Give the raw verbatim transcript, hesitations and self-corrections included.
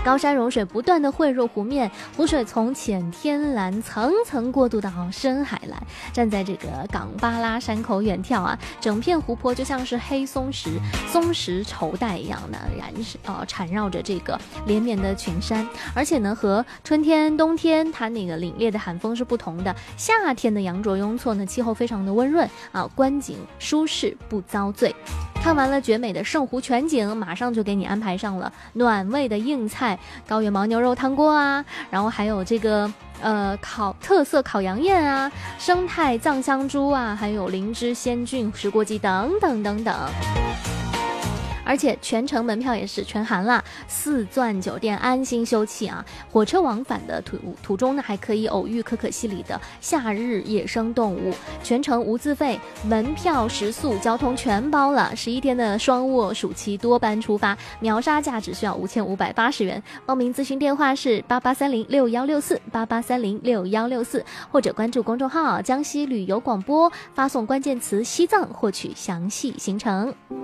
高山融水不断的汇入湖面，湖水从浅天蓝层层过渡到深海来。站在这个冈巴拉山口远眺啊，整片湖泊就像是黑松石松石绸带一样的燃呃缠绕着这个连绵的群山。而且呢，和春天冬天它那个凛冽的寒风是不同的。夏天的羊卓雍措呢，气候非常的温润啊，观景舒适不遭罪。看完了绝美的圣湖全景，马上就给你安排上了暖胃的硬菜，高原牦牛肉汤锅啊，然后还有这个呃烤特色烤羊宴啊，生态藏香猪啊，还有灵芝鲜菌石锅鸡等等等等。而且全程门票也是全含啦，四钻酒店安心休憩啊。火车往返的途途中呢，还可以偶遇可可西里的夏日野生动物，全程无自费，门票食宿交通全包了。十一天的双卧暑期多班出发，秒杀价只需要五千五百八十元。报名咨询电话是八八三零六幺六四八八三零六幺六四，或者关注公众号江西旅游广播，发送关键词西藏获取详细行程。